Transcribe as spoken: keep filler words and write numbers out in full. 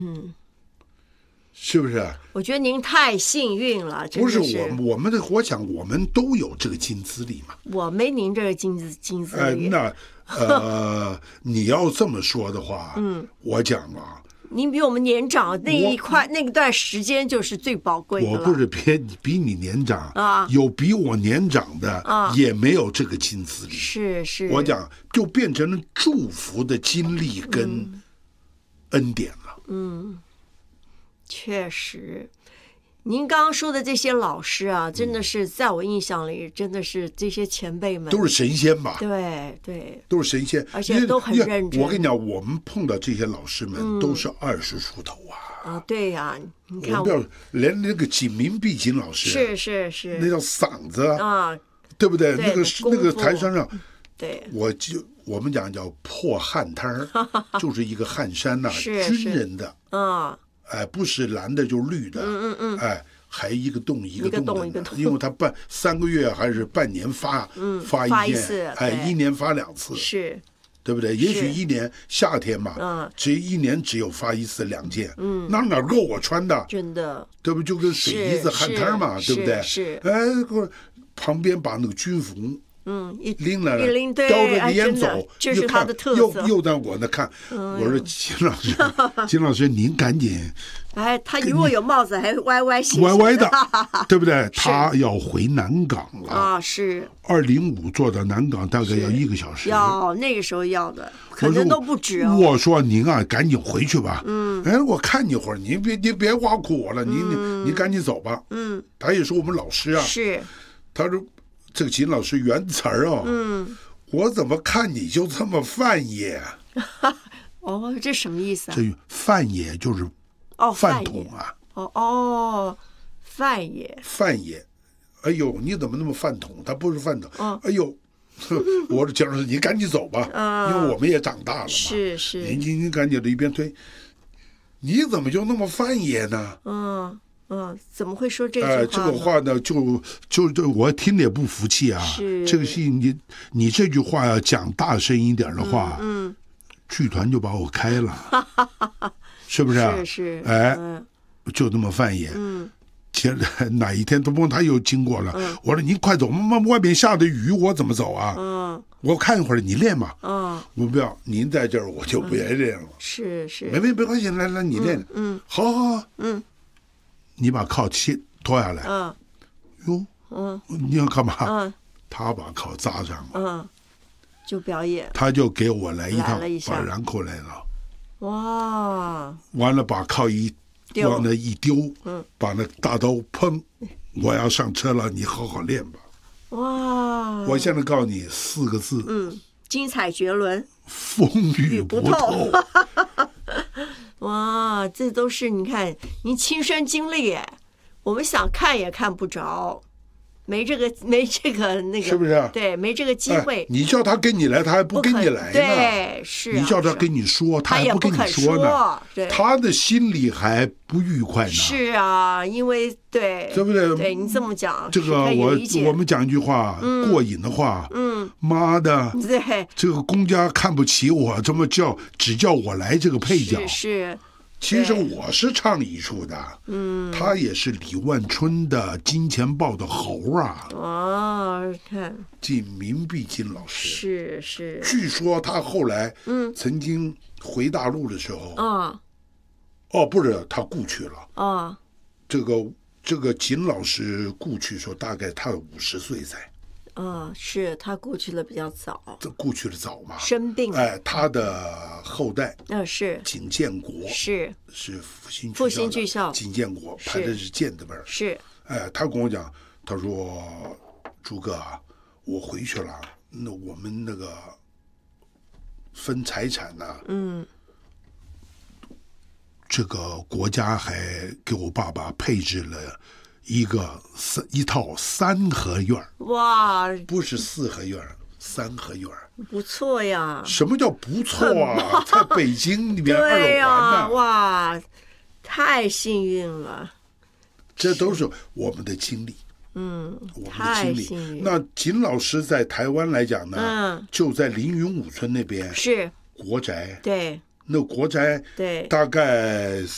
嗯， 是不是？ 我觉得您太幸运了，真不的是我我们的，我想我们都有这个金资历嘛。 我没您这个金资金资呃， 历。 那呃，你要这么说的话，嗯，我讲啊， 您比我们年长那一块那段时间就是最宝贵的了。 我不是比比你年长啊， 有比我年长的啊， 也没有这个金资历。 是是， 我讲就变成了祝福的经历跟恩典了。 嗯，确实。您刚刚说的这些老师啊，真的是在我印象里，真的是这些前辈们都是神仙吧？ 对对， 都是神仙， 而且都很认真。 我跟你讲，我们碰到这些老师们都是二十出头啊。 啊，对呀，你看， 我不要连那个景明碧景老师， 是是是， 那叫嗓子啊， 对不对？ 对那个那个台山上， 对， 我就我们讲叫破汗滩儿，就是一个汗衫呐，军人的啊。 哎，不是蓝的就是绿的， 嗯嗯嗯， 哎，还一个洞一个洞的， 因为他半三个月还是半年发、 嗯、 发一件，哎，一年发两次， 是， 对不对？也许一年夏天嘛， 嗯， 只一年只有发一次两件，嗯，那哪够我穿的？ 真的， 对不？就跟水衣子汗摊嘛，对不对？ 是， 哎，旁边把那个军服。 嗯，一拎来了， 拎叼着烟走， 这是他的特色。 又又在我那看，我说金老师，金老师您赶紧。 哎，他如果有帽子还歪歪斜歪歪的，对不对？他要回南港了啊，是。 二零五坐到南港大概要一个小时。 要那个时候要的，可能都不止哦。 我说您啊，赶紧回去吧。嗯。哎，我看你会儿，你别你别挖苦我了，你你你赶紧走吧。 嗯。 他也是我们老师啊。 是。 他说。这个金老师原词儿哦， 嗯， 我怎么看你就这么范爷？ 哦，这什么意思啊？ 这范爷就是哦， 饭桶啊。 哦哦，范爷。 范爷，哎呦，你怎么那么饭桶？他不是饭桶。 哦、 哎呦，我说金老师，你赶紧走吧， 嗯、 因为我们也长大了嘛。 是是。 你你你赶紧的一边推，你怎么就那么范爷呢？ 嗯。嗯，怎么会说这句话？ 哎，这个话呢，就就就我听了也不服气啊。 是这个戏，你你这句话要讲大声一点的话， 嗯，嗯剧团就把我开了，是不是、啊？ 是是。 哎， 嗯、 就这么范爷。 嗯。 前哪一天，东风他又经过了， 嗯、 我说您快走，妈外面下的雨，我怎么走啊？ 嗯。 我看一会儿你练嘛。 嗯。 我不要，您在这儿我就不愿意练了。 嗯、是是。 没没没关系，来来你练。 嗯。 好好好。 嗯。 你把铐先脱下来。 嗯。 哟。 嗯。 你要干嘛？ 嗯。 他把铐扎上了。 嗯。就表演。 他就给我来一趟， 来了一下把然后来了。 哇。 完了，把铐一往那一丢， 嗯， 把那大刀砰，我要上车了，你好好练吧。 哇。 我现在告诉你四个字。 嗯。精彩绝伦。 风雨不透。 哇，这都是你看您亲身经历耶，我们想看也看不着，没这个没这个那个， 是不是？ 对，没这个机会。 哎、你叫他跟你来，他还不跟你来呢。 对，是、啊。 你叫他跟你说， 他还不跟你说呢。 对， 他的心里还不愉快呢。 是啊，因为对， 对不对？ 对你这么讲， 这个我我们讲一句话， 嗯、 过瘾的话， 嗯， 妈的， 对， 这个公家看不起我，这么叫只叫我来这个配角， 是是。 其实我是唱艺术的， 嗯， 他也是李万春的金钱豹的猴啊。 哦，看景明碧金老师是是， 据说他后来嗯曾经回大陆的时候啊， 哦不是他故去了啊， 这个这个景老师故去时候大概他五十岁才。 嗯，是他故去的比较早， 这故去的早嘛， 生病。 哎，他的后代， 嗯，是景建国， 是是复兴复兴剧校， 景建国排的是建的辈儿， 是。 哎，他跟我讲，他说朱哥啊，我回去了，那我们那个分财产呢、啊， 嗯， 这个国家还给我爸爸配置了。一个三一套三合院， 哇， 不是四合院，三合院， 不错呀。 什么叫不错啊？在北京里面二环呢、 啊，哇，太幸运了。 这都是我们的经历， 嗯， 我们的经历。 那景老师在台湾来讲呢， 嗯， 就在凌云五村那边是国宅， 对。 那国宅对， 大概